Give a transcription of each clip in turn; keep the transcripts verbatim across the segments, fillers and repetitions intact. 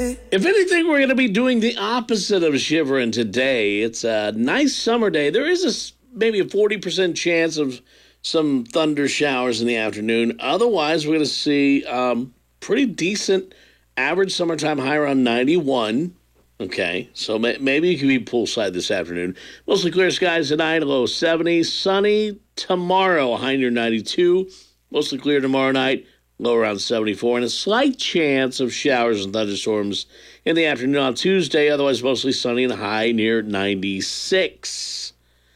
it. If anything, we're going to be doing the opposite of shivering today. It's a nice summer day. There is a, s- maybe a forty percent chance of some thunder showers in the afternoon. Otherwise, we're going to see um, pretty decent average summertime high around ninety-one. Okay, so may- maybe you can be poolside this afternoon. Mostly clear skies tonight, low seventy. Sunny tomorrow, high near ninety-two. Mostly clear tomorrow night, low around seventy-four. And a slight chance of showers and thunderstorms in the afternoon on Tuesday. Otherwise, mostly sunny and high near ninety-six.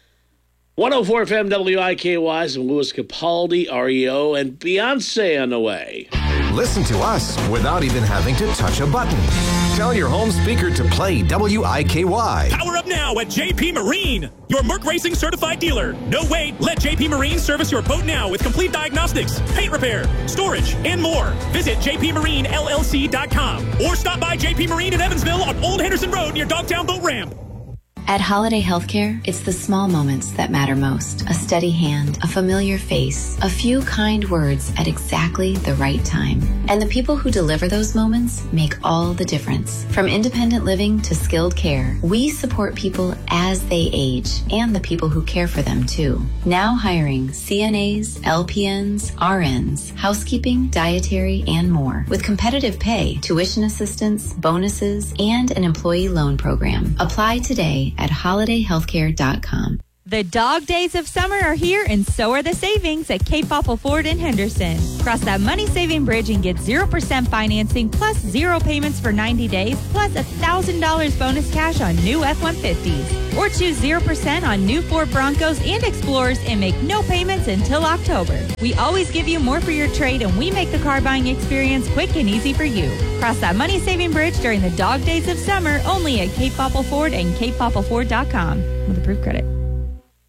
one oh four F M W I K Y, some Louis Capaldi, R E O, and Beyonce on the way. Listen to us without even having to touch a button. Tell your home speaker to play W I K Y. Power up now at J P Marine, your Merc Racing certified dealer. No wait, let J P Marine service your boat now with complete diagnostics, paint repair, storage, and more. Visit j p marine l l c dot com or stop by J P Marine in Evansville on Old Henderson Road near Dogtown Boat Ramp. At Holiday Healthcare, it's the small moments that matter most. A steady hand, a familiar face, a few kind words at exactly the right time. And the people who deliver those moments make all the difference. From independent living to skilled care, we support people as they age and the people who care for them too. Now hiring C N As, L P Ns, R Ns, housekeeping, dietary, and more. With competitive pay, tuition assistance, bonuses, and an employee loan program. Apply today at holiday healthcare dot com. The dog days of summer are here, and so are the savings at Cape Popple Ford in Henderson. Cross that money-saving bridge and get zero percent financing plus zero payments for ninety days plus one thousand dollars bonus cash on new F one fifties. Or choose zero percent on new Ford Broncos and Explorers and make no payments until October. We always give you more for your trade, and we make the car buying experience quick and easy for you. Cross that money-saving bridge during the dog days of summer only at Cape Popple Ford and cape popple ford dot com with approved credit.